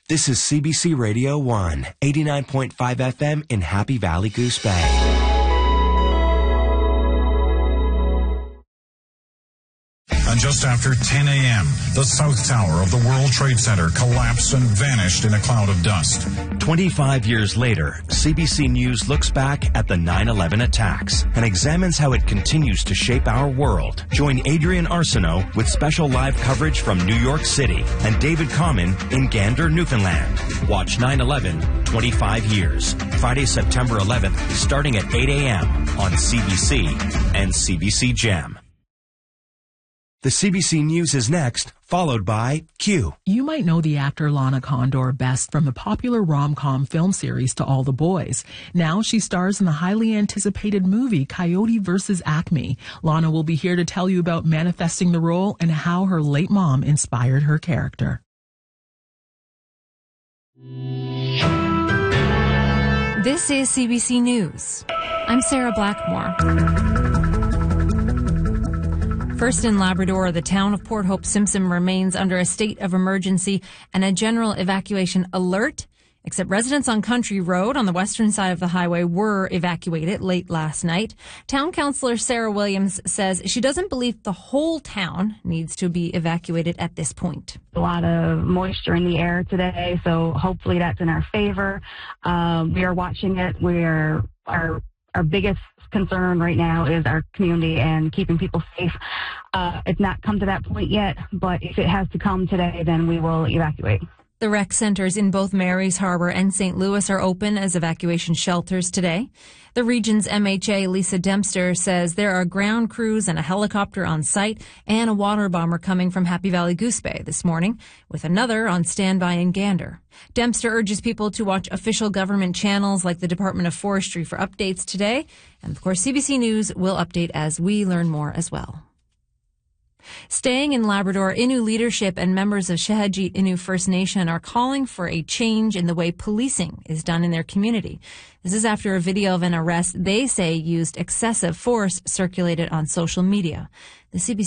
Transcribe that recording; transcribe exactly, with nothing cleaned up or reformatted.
This is C B C Radio one, eighty-nine point five F M in Happy Valley, Goose Bay. And just after ten a.m., the South Tower of the World Trade Center collapsed and vanished in a cloud of dust. twenty-five years later, C B C News looks back at the nine eleven attacks and examines how it continues to shape our world. Join Adrian Arsenault with special live coverage from New York City and David Common in Gander, Newfoundland. Watch nine eleven, twenty-five years. Friday, September eleventh, starting at eight a.m. on C B C and C B C Gem. The C B C News is next, followed by Q. You might know the actor Lana Condor best from the popular rom-com film series To All the Boys. Now she stars in the highly anticipated movie Coyote versus Acme. Lana will be here to tell you about manifesting the role and how her late mom inspired her character. This is C B C News. I'm Sarah Blackmore. First in Labrador, the town of Port Hope Simpson remains under a state of emergency and a general evacuation alert, except residents on Country Road on the western side of the highway were evacuated late last night. Town Councillor Sarah Williams says she doesn't believe the whole town needs to be evacuated at this point. A lot of moisture in the air today, so hopefully that's in our favor. Um, we are watching it. We're our our biggest concern right now is our community and keeping people safe. Uh, it's not come to that point yet, but if it has to come today, then we will evacuate. The rec centers in both Mary's Harbor and Saint Louis are open as evacuation shelters today. The region's M H A, Lisa Dempster, says there are ground crews and a helicopter on site and a water bomber coming from Happy Valley Goose Bay this morning, with another on standby in Gander. Dempster urges people to watch official government channels like the Department of Forestry for updates today. And of course, C B C News will update as we learn more as well. Staying in Labrador, Innu leadership and members of Shehadjit Innu First Nation are calling for a change in the way policing is done in their community. This is after a video of an arrest they say used excessive force circulated on social media. The C B C